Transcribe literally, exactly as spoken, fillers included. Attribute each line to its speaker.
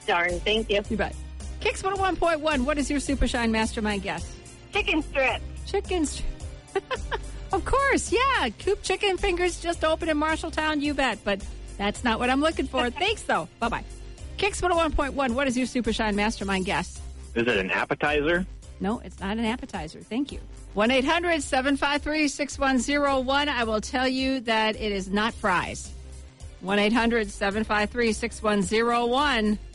Speaker 1: Darn, thank you.
Speaker 2: You bet. Kicks one oh one point one, what is your Super Shine Mastermind guess?
Speaker 1: Chicken strips.
Speaker 2: Chicken strips. Of course, yeah. Coop Chicken Fingers just opened in Marshalltown, you bet. But that's not what I'm looking for. Thanks, though. Bye-bye. Kicks one oh one point one, what is your Super Shine Mastermind guess?
Speaker 3: Is it an appetizer?
Speaker 2: No, it's not an appetizer. Thank you. one eight hundred seven five three six one zero one. I will tell you that it is not fries. one eight hundred seven five three six one zero one.